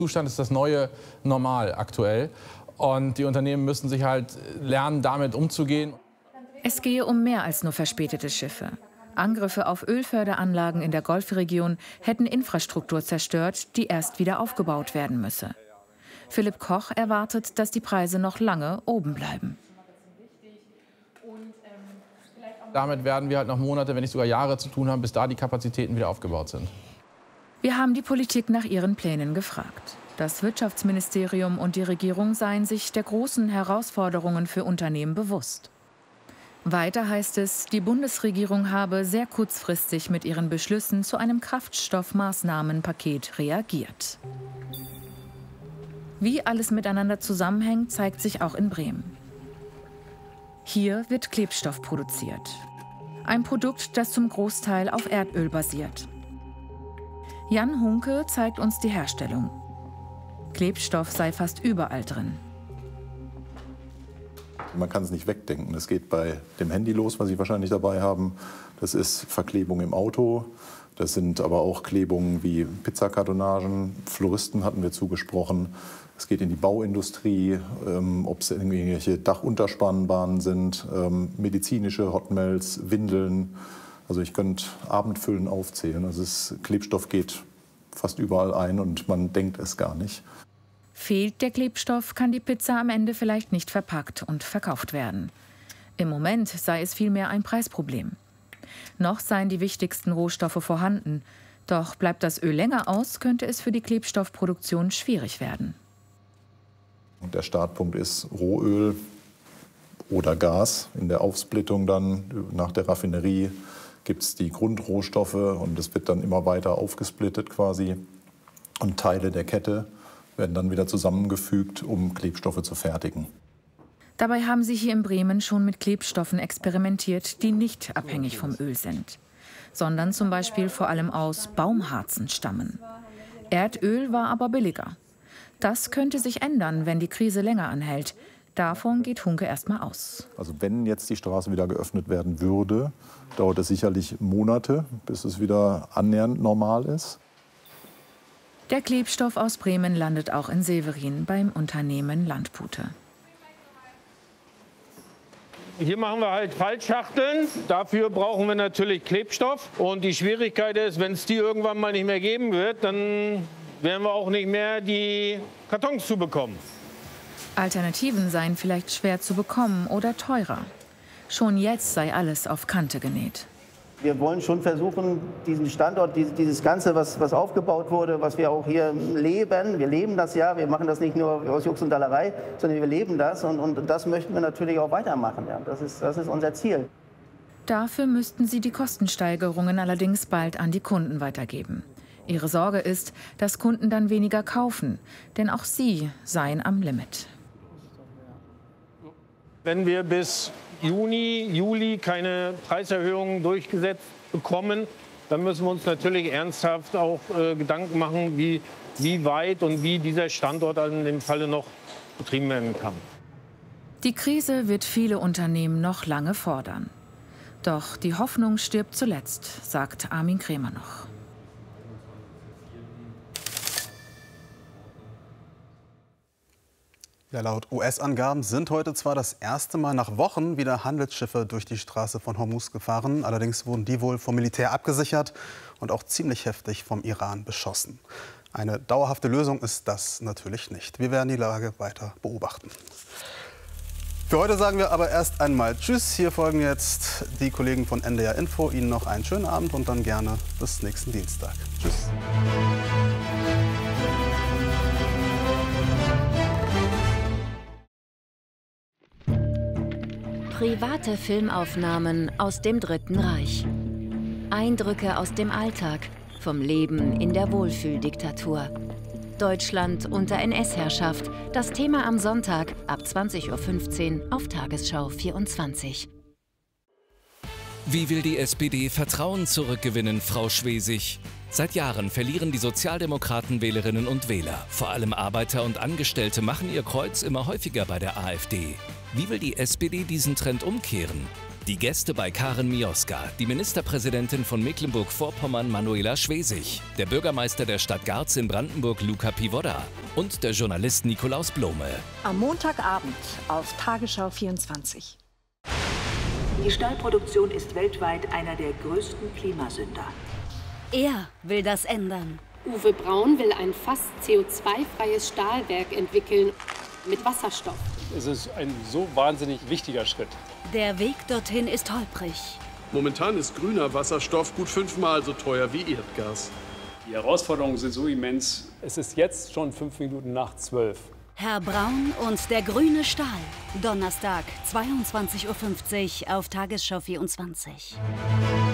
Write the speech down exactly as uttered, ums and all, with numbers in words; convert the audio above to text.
Zustand ist das neue Normal aktuell. Und die Unternehmen müssen sich halt lernen, damit umzugehen. Es gehe um mehr als nur verspätete Schiffe. Angriffe auf Ölförderanlagen in der Golfregion hätten Infrastruktur zerstört, die erst wieder aufgebaut werden müsse. Philipp Koch erwartet, dass die Preise noch lange oben bleiben. Damit werden wir halt noch Monate, wenn nicht sogar Jahre zu tun haben, bis da die Kapazitäten wieder aufgebaut sind. Wir haben die Politik nach ihren Plänen gefragt. Das Wirtschaftsministerium und die Regierung seien sich der großen Herausforderungen für Unternehmen bewusst. Weiter heißt es, die Bundesregierung habe sehr kurzfristig mit ihren Beschlüssen zu einem Kraftstoffmaßnahmenpaket reagiert. Wie alles miteinander zusammenhängt, zeigt sich auch in Bremen. Hier wird Klebstoff produziert. Ein Produkt, das zum Großteil auf Erdöl basiert. Jan Hunke zeigt uns die Herstellung. Klebstoff sei fast überall drin. Man kann es nicht wegdenken. Das geht bei dem Handy los, was Sie wahrscheinlich dabei haben. Das ist Verklebung im Auto. Das sind aber auch Klebungen wie Pizzakartonagen. Floristen hatten wir zugesprochen. Es geht in die Bauindustrie, ähm, ob es irgendwelche Dachunterspannbahnen sind, ähm, medizinische Hotmelds, Windeln. Also ich könnte Abendfüllen aufzählen. Also es, Klebstoff geht fast überall ein und man denkt es gar nicht. Fehlt der Klebstoff, kann die Pizza am Ende vielleicht nicht verpackt und verkauft werden. Im Moment sei es vielmehr ein Preisproblem. Noch seien die wichtigsten Rohstoffe vorhanden. Doch bleibt das Öl länger aus, könnte es für die Klebstoffproduktion schwierig werden. Und der Startpunkt ist Rohöl oder Gas. In der Aufsplittung dann nach der Raffinerie gibt es die Grundrohstoffe und es wird dann immer weiter aufgesplittet quasi. Und Teile der Kette werden dann wieder zusammengefügt, um Klebstoffe zu fertigen. Dabei haben sie hier in Bremen schon mit Klebstoffen experimentiert, die nicht abhängig vom Öl sind, sondern zum Beispiel vor allem aus Baumharzen stammen. Erdöl war aber billiger. Das könnte sich ändern, wenn die Krise länger anhält. Davon geht Hunke erstmal aus. Also wenn jetzt die Straße wieder geöffnet werden würde, dauert es sicherlich Monate, bis es wieder annähernd normal ist. Der Klebstoff aus Bremen landet auch in Severin beim Unternehmen Landpute. Hier machen wir halt Faltschachteln. Dafür brauchen wir natürlich Klebstoff. Und die Schwierigkeit ist, wenn es die irgendwann mal nicht mehr geben wird, dann werden wir auch nicht mehr die Kartons zu bekommen. Alternativen seien vielleicht schwer zu bekommen oder teurer. Schon jetzt sei alles auf Kante genäht. Wir wollen schon versuchen, diesen Standort, dieses Ganze, was, was aufgebaut wurde, was wir auch hier leben, wir leben das ja, wir machen das nicht nur aus Jux und Dallerei, sondern wir leben das und, und das möchten wir natürlich auch weitermachen. Ja. Das ist, das ist unser Ziel. Dafür müssten sie die Kostensteigerungen allerdings bald an die Kunden weitergeben. Ihre Sorge ist, dass Kunden dann weniger kaufen, denn auch sie seien am Limit. Wenn wir bis Juni, Juli keine Preiserhöhungen durchgesetzt bekommen, dann müssen wir uns natürlich ernsthaft auch äh, Gedanken machen, wie, wie weit und wie dieser Standort in dem Falle noch betrieben werden kann. Die Krise wird viele Unternehmen noch lange fordern. Doch die Hoffnung stirbt zuletzt, sagt Armin Krämer noch. Ja, laut U S-Angaben sind heute zwar das erste Mal nach Wochen wieder Handelsschiffe durch die Straße von Hormuz gefahren. Allerdings wurden die wohl vom Militär abgesichert und auch ziemlich heftig vom Iran beschossen. Eine dauerhafte Lösung ist das natürlich nicht. Wir werden die Lage weiter beobachten. Für heute sagen wir aber erst einmal Tschüss. Hier folgen jetzt die Kollegen von N D R Info. Ihnen noch einen schönen Abend und dann gerne bis nächsten Dienstag. Tschüss. Private Filmaufnahmen aus dem Dritten Reich. Eindrücke aus dem Alltag, vom Leben in der Wohlfühldiktatur. Deutschland unter N S-Herrschaft. Das Thema am Sonntag ab zwanzig Uhr fünfzehn auf Tagesschau vierundzwanzig. Wie will die S P D Vertrauen zurückgewinnen, Frau Schwesig? Seit Jahren verlieren die Sozialdemokraten Wählerinnen und Wähler. Vor allem Arbeiter und Angestellte machen ihr Kreuz immer häufiger bei der AfD. Wie will die S P D diesen Trend umkehren? Die Gäste bei Karen Mioska, die Ministerpräsidentin von Mecklenburg-Vorpommern Manuela Schwesig, der Bürgermeister der Stadt Garz in Brandenburg Luca Pivoda und der Journalist Nikolaus Blome. Am Montagabend auf Tagesschau vierundzwanzig. Die Stahlproduktion ist weltweit einer der größten Klimasünder. Er will das ändern. Uwe Braun will ein fast C O zwei freies Stahlwerk entwickeln mit Wasserstoff. Es ist ein so wahnsinnig wichtiger Schritt. Der Weg dorthin ist holprig. Momentan ist grüner Wasserstoff gut fünfmal so teuer wie Erdgas. Die Herausforderungen sind so immens. Es ist jetzt schon fünf Minuten nach zwölf. Herr Braun und der grüne Stahl. Donnerstag, zweiundzwanzig Uhr fünfzig auf Tagesschau vierundzwanzig.